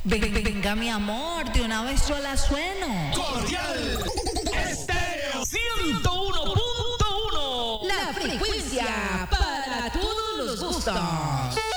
Venga, mi amor, de una vez yo la sueno. Cordial Estéreo 101.1. La frecuencia para todos los gustos.